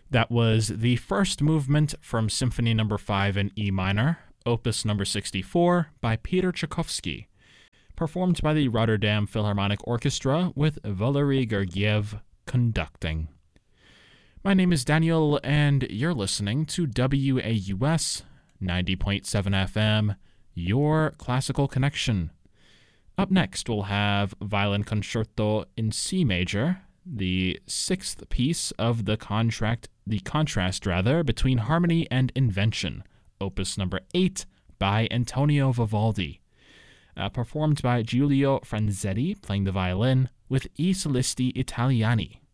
That was the first movement from Symphony No. 5 in E minor, Opus No. 64 by Peter Tchaikovsky, performed by the Rotterdam Philharmonic Orchestra with Valery Gergiev conducting. My name is Daniel, and you're listening to WAUS 90.7 FM, your classical connection. Up next, we'll have Violin Concerto in C major, the sixth piece of the contrast between harmony and invention, Opus No. 8 by Antonio Vivaldi, performed by Giulio Franzetti playing the violin with I Solisti Italiani.